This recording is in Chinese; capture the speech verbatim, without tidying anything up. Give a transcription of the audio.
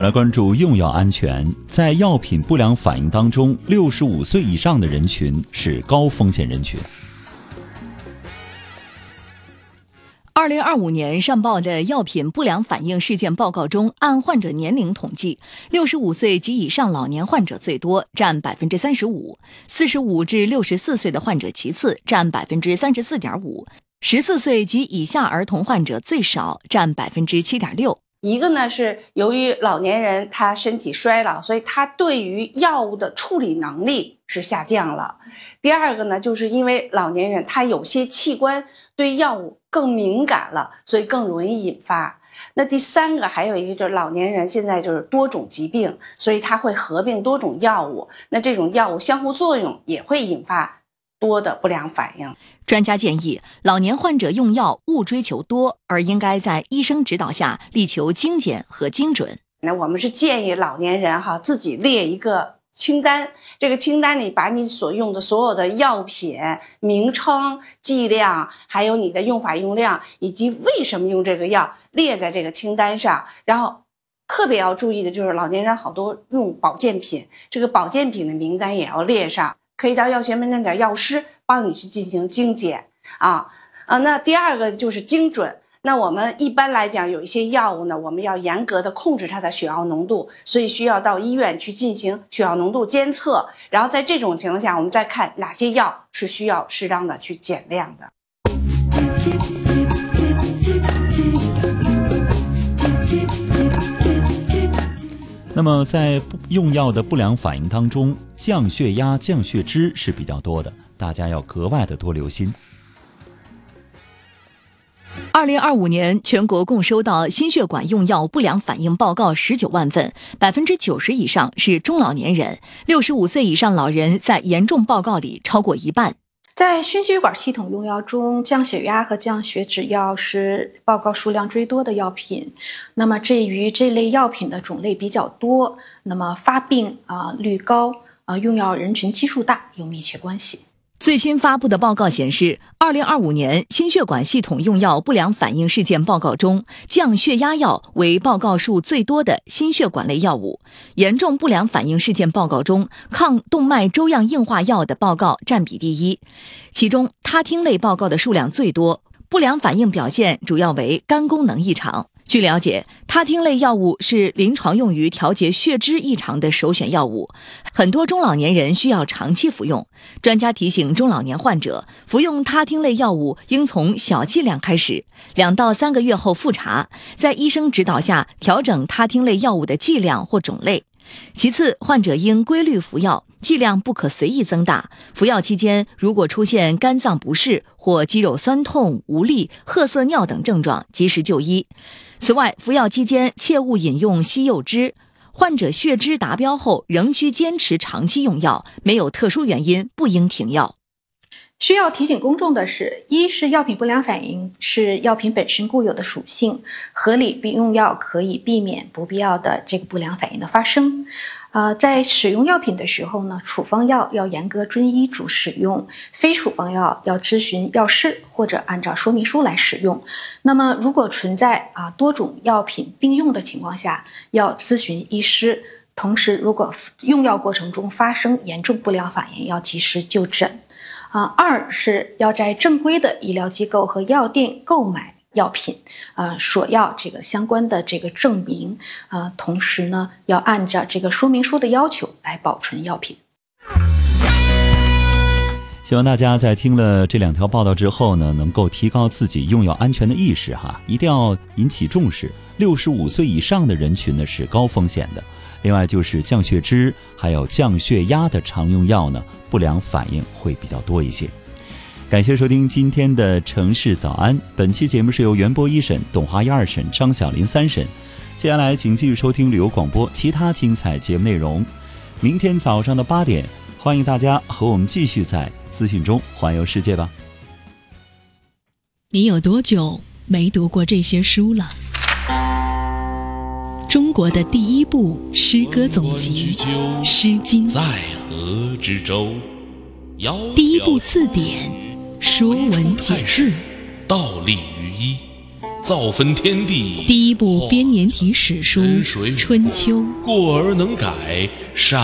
来关注用药安全，在药品不良反应当中，六十五岁以上的人群是高风险人群。 二零二五年上报的药品不良反应事件报告中，按患者年龄统计，六十五岁及以上老年患者最多，占百分之三十五；四十五至六十四岁的患者其次，占百分之三十四点五；十四岁及以下儿童患者最少，占百分之七点六。 一个呢是由于老年人他身体衰老，所以他对于药物的处理能力是下降了。第二个呢，就是因为老年人他有些器官对药物更敏感了，所以更容易引发。那第三个还有一个就是老年人现在就是多种疾病，所以他会合并多种药物，那这种药物相互作用也会引发多的不良反应。 专家建议，老年患者用药勿追求多，而应该在医生指导下力求精简和精准。 那我们是建议老年人哈自己列一个清单，这个清单里把你所用的所有的药品名称、剂量，还有你的用法用量，以及为什么用这个药列在这个清单上。然后特别要注意的就是老年人好多用保健品，这个保健品的名单也要列上，可以到药学门诊找药师帮你去进行精简啊啊。那第二个就是精准。那我们一般来讲，有一些药物呢，我们要严格的控制它的血药浓度，所以需要到医院去进行血药浓度监测。然后在这种情况下，我们再看哪些药是需要适当的去减量的。 那么在用药的不良反应当中，降血压、降血脂是比较多的，大家要格外的多留心。 二零二五年，全国共收到心血管用药不良反应报告十九万份，百分之九十以上是中老年人，六十五岁以上老人在严重报告里超过一半。 在心血管系统用药中，降血压和降血脂药是报告数量最多的药品。那么至于这类药品的种类比较多，那么发病啊、呃、率高啊、呃、用药人群基数大有密切关系。 最新发布的报告显示，二零二五年心血管系统用药不良反应事件报告中，降血压药为报告数最多的心血管类药物。严重不良反应事件报告中，抗动脉粥样硬化药的报告占比第一，其中他汀类报告的数量最多，不良反应表现主要为肝功能异常。据了解，他汀类药物是临床用于调节血脂异常的首选药物，很多中老年人需要长期服用。专家提醒中老年患者，服用他汀类药物应从小剂量开始，两到三个月后复查，在医生指导下调整他汀类药物的剂量或种类。其次，患者应规律服药，剂量不可随意增大。服药期间，如果出现肝脏不适或肌肉酸痛、无力、褐色尿等症状，及时就医。此外，服药期间切勿饮用西柚汁。患者血脂达标后，仍需坚持长期用药，没有特殊原因不应停药。 需要提醒公众的是，一是药品不良反应是药品本身固有的属性，合理并用药可以避免不必要的这个不良反应的发生。呃，在使用药品的时候呢，处方药要严格遵医嘱使用，非处方药要咨询药师或者按照说明书来使用。那么，如果存在啊多种药品并用的情况下，要咨询医师。同时，如果用药过程中发生严重不良反应，要及时就诊。啊，二是要在正规的医疗机构和药店购买药品，呃，索要这个相关的这个证明，呃，同时呢，要按照这个说明书的要求来保存药品。 希望大家在听了这两条报道之后呢，能够提高自己用药安全的意识哈，一定要引起重视。六十五岁以上的人群呢是高风险的。另外就是降血脂还有降血压的常用药呢，不良反应会比较多一些。感谢收听今天的城市早安，本期节目是由袁博一审、董华一二审、张小林三审。接下来请继续收听旅游广播其他精彩节目内容。明天早上的八点，欢迎大家和我们继续在资讯中环游世界吧。 你有多久没读过这些书了？中国的第一部诗歌总集《诗经》， 在河之洲， 第一部字典《说文解字》， 倒立于一， 造分天地。 第一部编年体史书《春秋》。 过而能改，善